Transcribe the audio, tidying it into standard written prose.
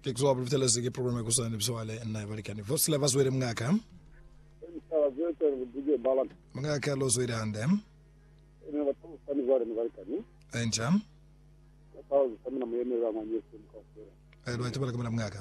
ke kuzoba befitele ke program ekusana biswale na valikani vosile vaswere mngaka mngaka lo zwere ande enja lo itibala kamera mngaka